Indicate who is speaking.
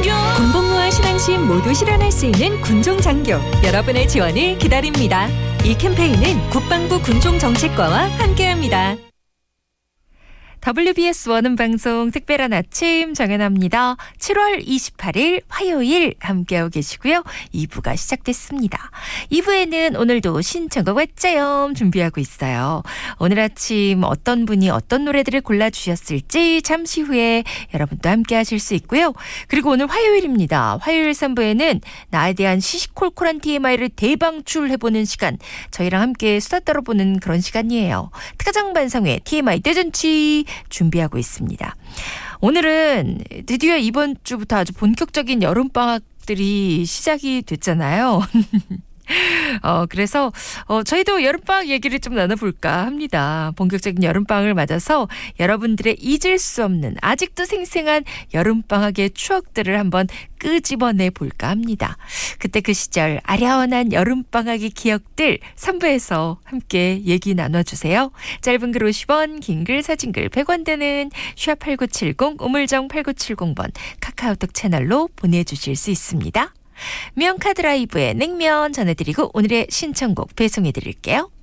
Speaker 1: 군복무와 신앙심 모두 실현할 수 있는 군종장교, 여러분의 지원을 기다립니다. 이 캠페인은 국방부 군종정책과와 함께합니다. WBS 원음방송 특별한 아침 정연아입니다. 7월 28일 화요일 함께하고 계시고요. 2부가 시작됐습니다. 2부에는 오늘도 신청곡 외자염 준비하고 있어요. 오늘 아침 어떤 분이 어떤 노래들을 골라주셨을지 잠시 후에 여러분도 함께하실 수 있고요. 그리고 오늘 화요일입니다. 화요일 3부에는 나에 대한 시시콜콜한 TMI를 대방출해보는 시간, 저희랑 함께 수다 떨어보는 그런 시간이에요. 특가장반상회 TMI 대잔치 준비하고 있습니다. 오늘은 드디어 이번 주부터 아주 본격적인 여름방학들이 시작이 됐잖아요. 그래서 저희도 여름방학 얘기를 좀 나눠볼까 합니다. 본격적인 여름방학을 맞아서 여러분들의 잊을 수 없는 아직도 생생한 여름방학의 추억들을 한번 끄집어내 볼까 합니다. 그때 그 시절 아련한 여름방학의 기억들 3부에서 함께 얘기 나눠주세요. 짧은 글 50원, 긴 글, 사진글 100원 되는 #8970 우물정 8970번 카카오톡 채널로 보내주실 수 있습니다. 명카드라이브의 냉면 전해드리고 오늘의 신청곡 배송해드릴게요.